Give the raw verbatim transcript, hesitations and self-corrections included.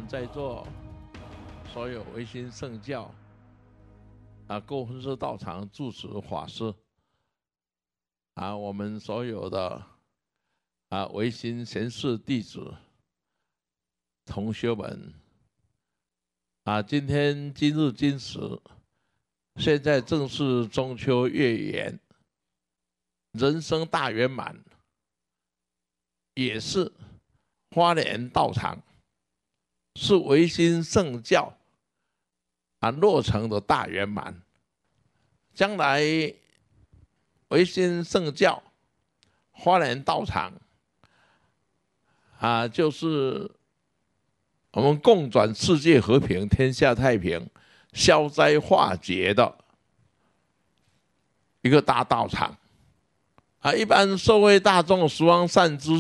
在座所有维新圣教啊，各分寺道场住持法师啊，我们所有的啊维新贤士弟子同学们啊，今天今日今时，现在正是中秋月圆，人生大圆满，也是花莲道场，是维新圣教啊落成的大圆满。将来维新圣教花莲道场啊，就是我们共转世界和平、天下太平、消灾化解的一个大道场啊。一般社会大众十方善知